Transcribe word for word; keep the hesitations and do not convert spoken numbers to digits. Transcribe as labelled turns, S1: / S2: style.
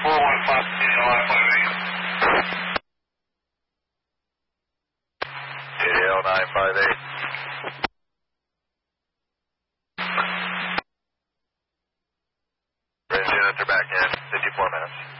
S1: four one five, L I five eight.
S2: L nine five eight. Range units are back in, fifty-four minutes.